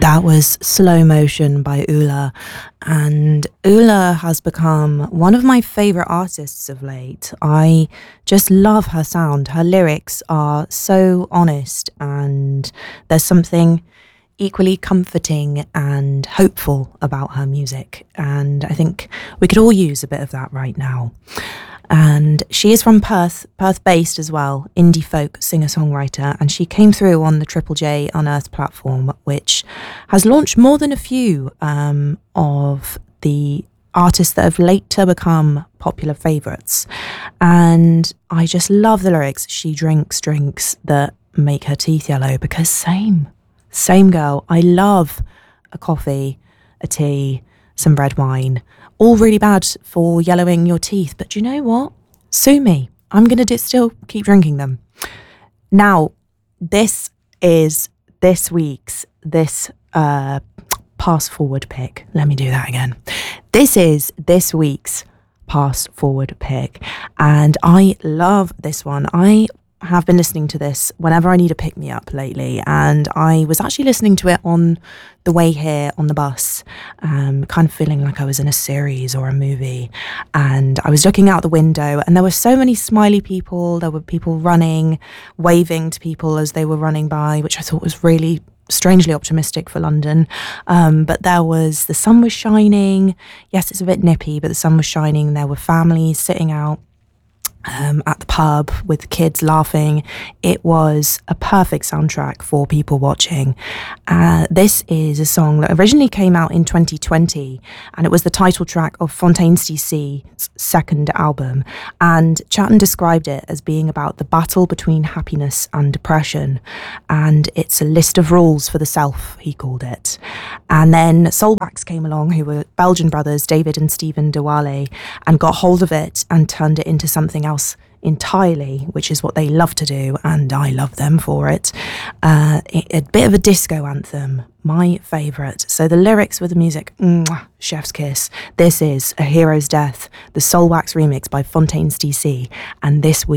That was Slow Motion by Ula. And Ula has become one of my favourite artists of late. I just love her sound. Her lyrics are so honest, and there's something equally comforting and hopeful about her music. And I think we could all use a bit of that right now. And she is from Perth based as well, indie folk singer-songwriter, and she came through on the Triple J Unearthed platform, which has launched more than a few of the artists that have later become popular favourites. And I just love the lyrics. She drinks drinks that make her teeth yellow, because same girl. I love a coffee, a tea, some red wine. All really bad for yellowing your teeth, but you know what? Sue me. I'm going to still keep drinking them. Now, this is this week's Pass Forward pick. Let me do that again. This is this week's Pass Forward pick, and I love this one. I have been listening to this whenever I need a pick-me-up lately, and I was actually listening to it on the way here on the bus, kind of feeling like I was in a series or a movie, and I was looking out the window and there were so many smiley people. There were people running, waving to people as they were running by, which I thought was really strangely optimistic for London. But the sun was shining. Yes, it's a bit nippy, but the sun was shining. There were families sitting out at the pub with kids laughing. It was a perfect soundtrack for people watching. This is a song that originally came out in 2020, and it was the title track of Fontaine's DC's second album. And Chatton described it as being about the battle between happiness and depression, and it's a list of rules for the self, he called it. And then Soulwax came along, who were Belgian brothers, David and Stephen Dewale, and got hold of it and turned it into something else entirely, which is what they love to do, and I love them for it. A bit of a disco anthem, my favourite. So the lyrics with the music, chef's kiss. This is A Hero's Death, the Soulwax remix by Fontaine's DC, and this week